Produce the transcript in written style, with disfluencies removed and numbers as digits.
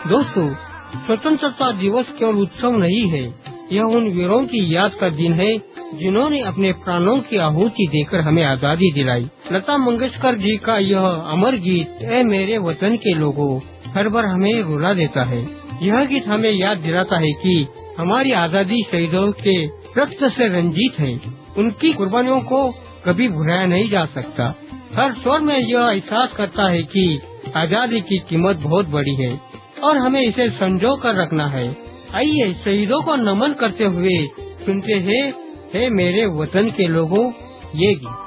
दोस्तों, स्वतंत्रता दिवस केवल उत्सव नहीं है, यह उन वीरों की याद का दिन है जिन्होंने अपने प्राणों की आहुति देकर हमें आजादी दिलाई। लता मंगेशकर जी का यह अमर गीत ऐ मेरे वतन के लोगों हर बार हमें रुला देता है। यह गीत हमें याद दिलाता है कि हमारी आजादी शहीदों के रक्त से रंजीत है। उनकी कुर्बानियों को कभी भुलाया नहीं जा सकता। हर स्वर में यह एहसास करता है कि आजादी की कीमत बहुत बड़ी है और हमें इसे संजो कर रखना है। आइए शहीदों को नमन करते हुए सुनते हैं, हे मेरे वतन के लोगों, ये गीत।